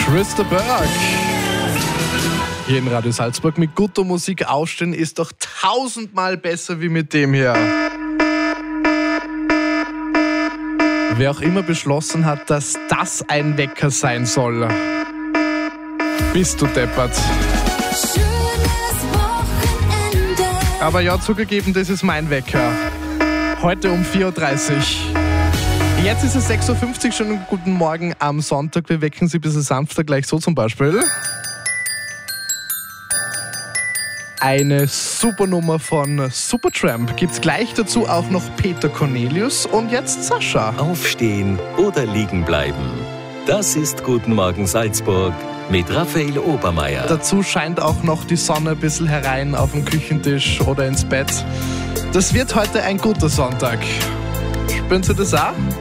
Mr. Berg. Hier in Radio Salzburg mit guter Musik aufstehen ist doch 1000-mal besser wie mit dem hier. Wer auch immer beschlossen hat, dass das ein Wecker sein soll. Bist du deppert. Aber ja, zugegeben, das ist mein Wecker. Heute um 4.30 Uhr. Jetzt ist es 6.50 Uhr, schon guten Morgen am Sonntag. Wir wecken Sie ein bisschen sanfter, gleich so zum Beispiel. Eine super Nummer von Supertramp. Gibt's gleich dazu auch noch Peter Cornelius und jetzt Sascha. Aufstehen oder liegen bleiben. Das ist Guten Morgen Salzburg mit Raphael Obermeier. Dazu scheint auch noch die Sonne ein bisschen herein auf dem Küchentisch oder ins Bett. Das wird heute ein guter Sonntag. Spüren Sie das auch?